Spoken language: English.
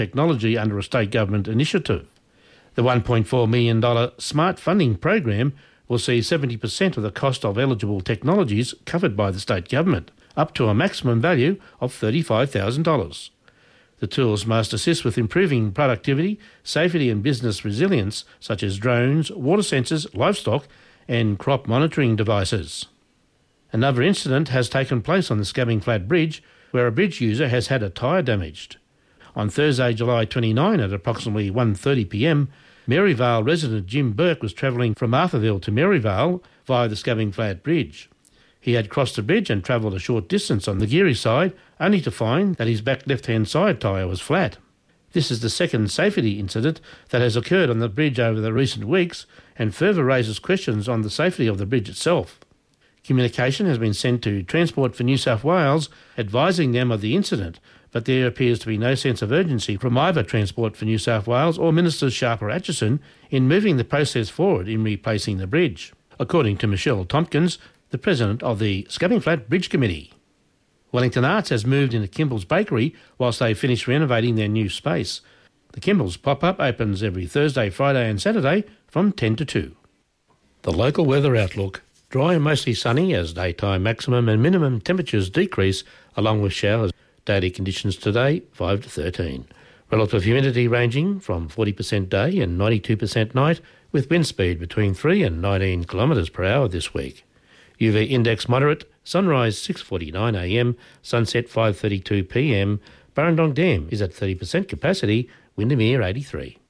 technology under a state government initiative. The $1.4 million Smart Funding program will see 70% of the cost of eligible technologies covered by the state government, up to a maximum value of $35,000. The tools must assist with improving productivity, safety and business resilience, such as drones, water sensors, livestock and crop monitoring devices. Another incident has taken place on the Scabbing Flat Bridge, where a bridge user has had a tyre damaged. On Thursday, July 29 at approximately 1:30 p.m, Maryvale resident Jim Burke was travelling from Arthurville to Maryvale via the Scabbing Flat Bridge. He had crossed the bridge and travelled a short distance on the Geary side, only to find that his back left-hand side tyre was flat. This is the second safety incident that has occurred on the bridge over the recent weeks and further raises questions on the safety of the bridge itself. Communication has been sent to Transport for New South Wales advising them of the incident, but there appears to be no sense of urgency from either Transport for New South Wales or Ministers Sharp or Atchison in moving the process forward in replacing the bridge, according to Michelle Tompkins, the President of the Scabbing Flat Bridge Committee. Wellington Arts has moved into Kimball's Bakery whilst they finish renovating their new space. The Kimball's pop-up opens every Thursday, Friday and Saturday from 10 to 2. The local weather outlook. Dry and mostly sunny as daytime maximum and minimum temperatures decrease along with showers. Daily conditions today 5 to 13. Relative humidity ranging from 40% day and 92% night with wind speed between 3 and 19 kilometres per hour this week. UV index moderate, sunrise 6:49 a.m, sunset 5:32 p.m. Burrendong Dam is at 30% capacity, Windermere 83.